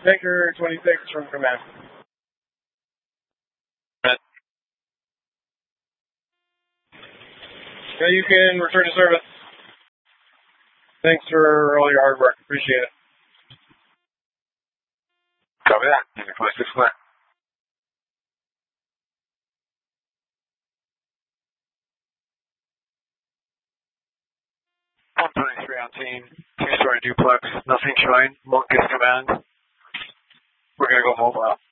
Baker 26 from command. Yeah, you can return to service. Thanks for all your hard work. Appreciate it. Copy that. Unit 26 clear. I'm 23 on team. Two-story duplex. Nothing showing. Monk is command. We're going to go mobile.